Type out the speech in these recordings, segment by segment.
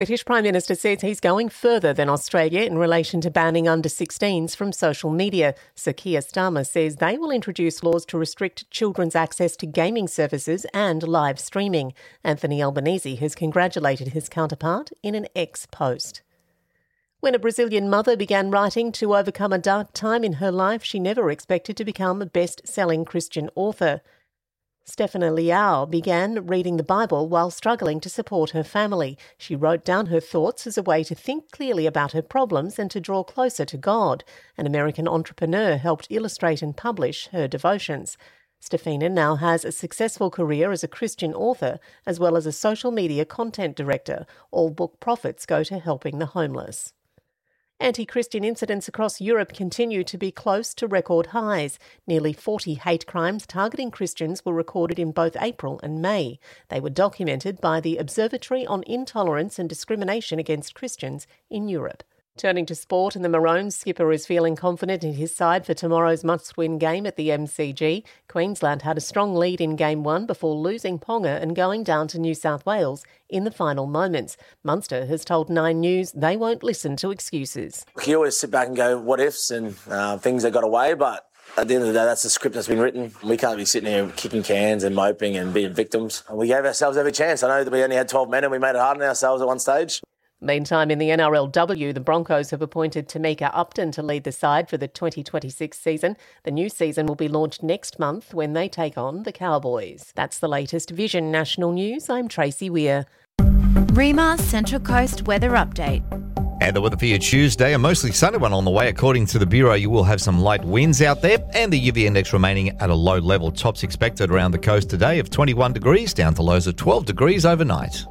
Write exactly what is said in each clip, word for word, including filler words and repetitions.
British Prime Minister says he's going further than Australia in relation to banning under sixteens from social media. Sir Keir Starmer says they will introduce laws to restrict children's access to gaming services and live streaming. Anthony Albanese has congratulated his counterpart in an X post. When a Brazilian mother began writing to overcome a dark time in her life, she never expected to become a best-selling Christian author. Stefana Leao began reading the Bible while struggling to support her family. She wrote down her thoughts as a way to think clearly about her problems and to draw closer to God. An American entrepreneur helped illustrate and publish her devotions. Stefana now has a successful career as a Christian author as well as a social media content director. All book profits go to helping the homeless. Anti-Christian incidents across Europe continue to be close to record highs. Nearly forty hate crimes targeting Christians were recorded in both April and May. They were documented by the Observatory on Intolerance and Discrimination Against Christians in Europe. Turning to sport, and the Maroons skipper is feeling confident in his side for tomorrow's must-win game at the M C G. Queensland had a strong lead in Game one before losing Ponga and going down to New South Wales in the final moments. Munster has told Nine News they won't listen to excuses. You always sit back and go, what ifs and uh, things that got away, but at the end of the day, that's the script that's been written. We can't be sitting here kicking cans and moping and being victims. We gave ourselves every chance. I know that we only had twelve men and we made it hard on ourselves at one stage. Meantime, in the N R L W, the Broncos have appointed Tamika Upton to lead the side for the twenty twenty-six season. The new season will be launched next month when they take on the Cowboys. That's the latest Vision National News. I'm Tracy Weir. REMA Central Coast Weather Update. And the weather for you Tuesday, a mostly sunny one on the way. According to the Bureau, you will have some light winds out there and the U V index remaining at a low level. Tops expected around the coast today of twenty-one degrees down to lows of twelve degrees overnight.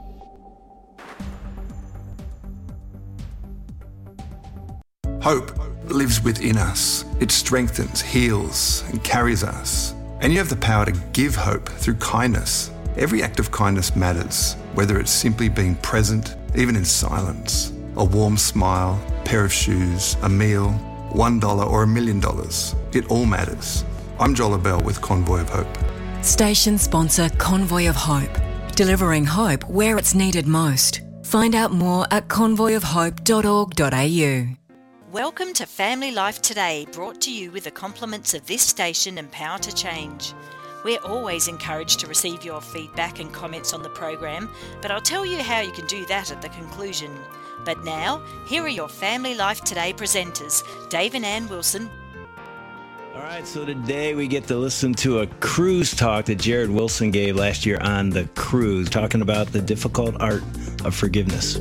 Hope lives within us. It strengthens, heals, and carries us. And you have the power to give hope through kindness. Every act of kindness matters, whether it's simply being present, even in silence. A warm smile, a pair of shoes, a meal, one dollar or a million dollars. It all matters. I'm Joel Bell with Convoy of Hope. Station sponsor Convoy of Hope. Delivering hope where it's needed most. Find out more at convoy of hope dot org dot a u. Welcome to Family Life Today, brought to you with the compliments of this station and Power to Change. We're always encouraged to receive your feedback and comments on the program, but I'll tell you how you can do that at the conclusion. But now, here are your Family Life Today presenters, Dave and Ann Wilson. All right, so today we get to listen to a cruise talk that Jared Wilson gave last year on the cruise, talking about the difficult art of forgiveness.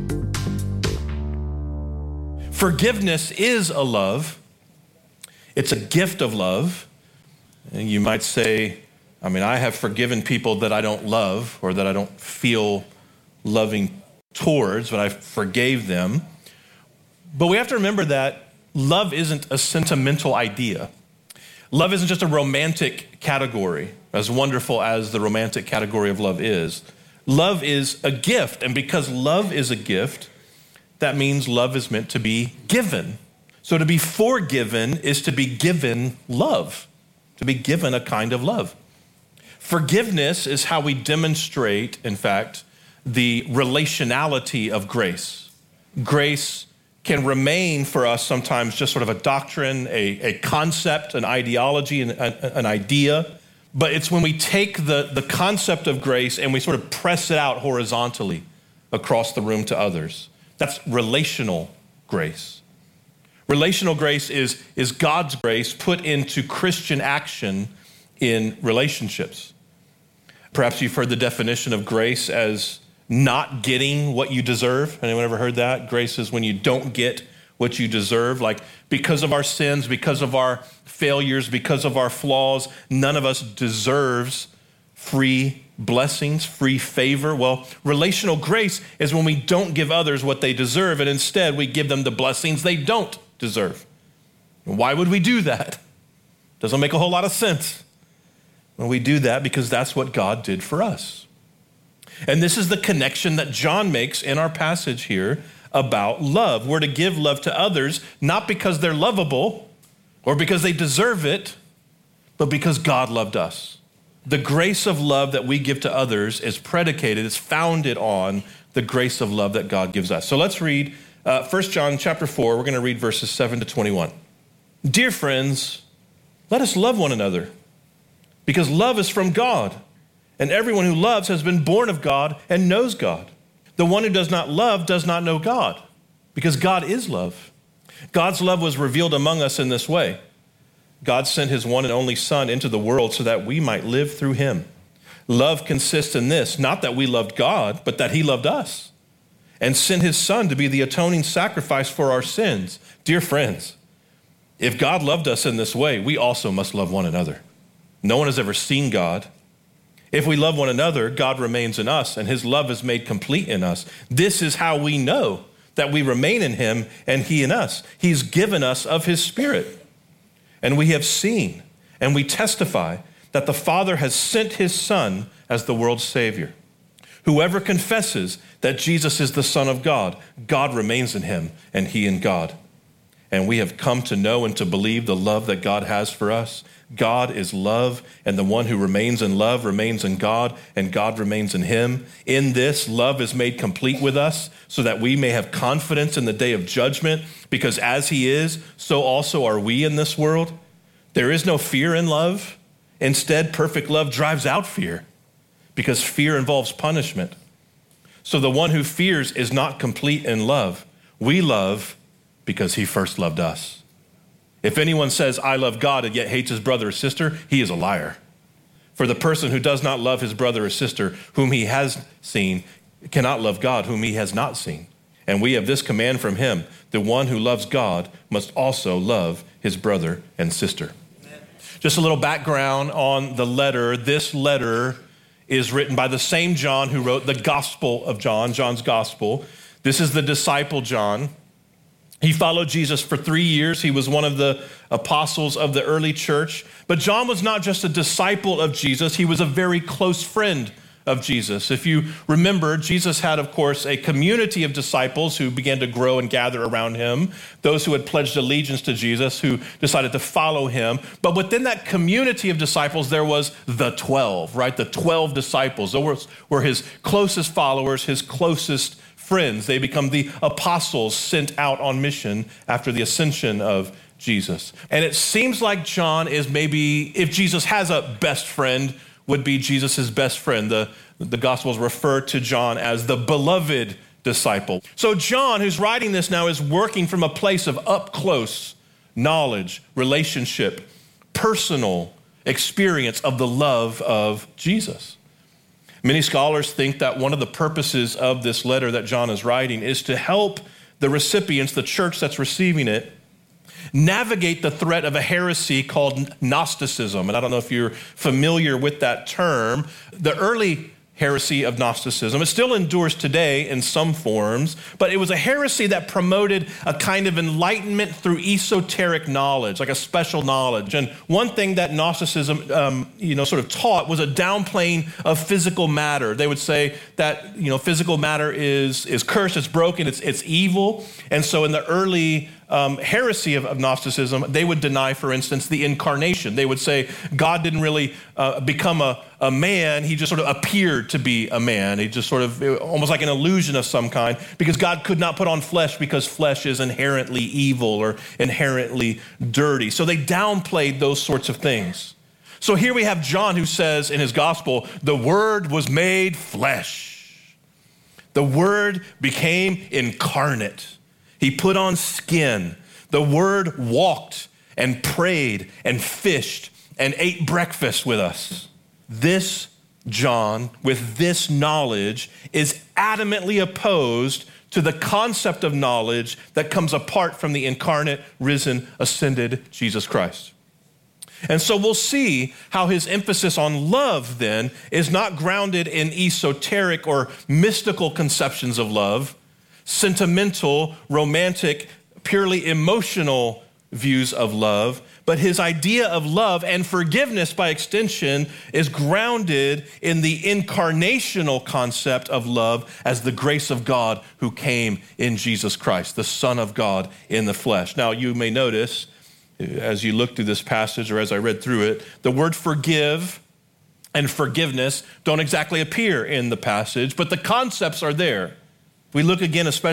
Forgiveness is a love. It's a gift of love. And you might say, I mean, I have forgiven people that I don't love or that I don't feel loving towards, but I forgave them. But we have to remember that love isn't a sentimental idea. Love isn't just a romantic category, as wonderful as the romantic category of love is. Love is a gift, and because love is a gift, that means love is meant to be given. So to be forgiven is to be given love, to be given a kind of love. Forgiveness is how we demonstrate, in fact, the relationality of grace. Grace can remain for us sometimes just sort of a doctrine, a, a concept, an ideology, an, an idea. But it's when we take the, the concept of grace and we sort of press it out horizontally across the room to others. That's relational grace. Relational grace is, is God's grace put into Christian action in relationships. Perhaps you've heard the definition of grace as not getting what you deserve. Anyone ever heard that? Grace is when you don't get what you deserve. Like because of our sins, because of our failures, because of our flaws, none of us deserves free blessings, free favor. Well, relational grace is when we don't give others what they deserve, and instead we give them the blessings they don't deserve. And why would we do that? Doesn't make a whole lot of sense. Well, we do that because that's what God did for us. And this is the connection that John makes in our passage here about love. We're to give love to others, not because they're lovable or because they deserve it, but because God loved us. The grace of love that we give to others is predicated, is founded on the grace of love that God gives us. So let's read uh, First John chapter four. We're going to read verses seven to twenty-one. Dear friends, let us love one another, because love is from God, and everyone who loves has been born of God and knows God. The one who does not love does not know God, because God is love. God's love was revealed among us in this way. God sent his one and only Son into the world so that we might live through him. Love consists in this, not that we loved God, but that he loved us and sent his Son to be the atoning sacrifice for our sins. Dear friends, if God loved us in this way, we also must love one another. No one has ever seen God. If we love one another, God remains in us, and his love is made complete in us. This is how we know that we remain in him and he in us. He's given us of his Spirit. And we have seen and we testify that the Father has sent his Son as the world's Savior. Whoever confesses that Jesus is the Son of God, God remains in him and he in God. And we have come to know and to believe the love that God has for us. God is love, and the one who remains in love remains in God, and God remains in him. In this, love is made complete with us, so that we may have confidence in the day of judgment, because as he is, so also are we in this world. There is no fear in love. Instead, perfect love drives out fear, because fear involves punishment. So the one who fears is not complete in love. We love because he first loved us. If anyone says, I love God, and yet hates his brother or sister, he is a liar. For the person who does not love his brother or sister, whom he has seen, cannot love God, whom he has not seen. And we have this command from him: the one who loves God must also love his brother and sister. Amen. Just a little background on the letter. This letter is written by the same John who wrote the Gospel of John, John's Gospel. This is the disciple John. He followed Jesus for three years. He was one of the apostles of the early church. But John was not just a disciple of Jesus. He was a very close friend of Jesus. If you remember, Jesus had, of course, a community of disciples who began to grow and gather around him, those who had pledged allegiance to Jesus, who decided to follow him. But within that community of disciples, there was the twelve, right? The twelve disciples. Those were his closest followers, his closest friends. They become the apostles sent out on mission after the ascension of Jesus. And it seems like John is maybe, if Jesus has a best friend, would be Jesus' best friend. The, the Gospels refer to John as the beloved disciple. So John, who's writing this now, is working from a place of up-close knowledge, relationship, personal experience of the love of Jesus. Many scholars think that one of the purposes of this letter that John is writing is to help the recipients, the church that's receiving it, navigate the threat of a heresy called Gnosticism. And I don't know if you're familiar with that term. The early heresy of Gnosticism, it still endures today in some forms, but it was a heresy that promoted a kind of enlightenment through esoteric knowledge, like a special knowledge. And one thing that Gnosticism, um, you know, sort of taught was a downplaying of physical matter. They would say that, you know, physical matter is is cursed, it's broken, it's it's evil. And so in the early Um, heresy of, of Gnosticism, they would deny, for instance, the incarnation. They would say God didn't really uh, become a, a man. He just sort of appeared to be a man. He just sort of, almost like an illusion of some kind, because God could not put on flesh because flesh is inherently evil or inherently dirty. So they downplayed those sorts of things. So here we have John who says in his gospel, the Word was made flesh. The Word became incarnate. He put on skin. The Word walked and prayed and fished and ate breakfast with us. This John, with this knowledge, is adamantly opposed to the concept of knowledge that comes apart from the incarnate, risen, ascended Jesus Christ. And so we'll see how his emphasis on love then is not grounded in esoteric or mystical conceptions of love, sentimental, romantic, purely emotional views of love, but his idea of love and forgiveness by extension is grounded in the incarnational concept of love as the grace of God who came in Jesus Christ, the Son of God in the flesh. Now, you may notice as you look through this passage or as I read through it, the word forgive and forgiveness don't exactly appear in the passage, but the concepts are there. We look again, especially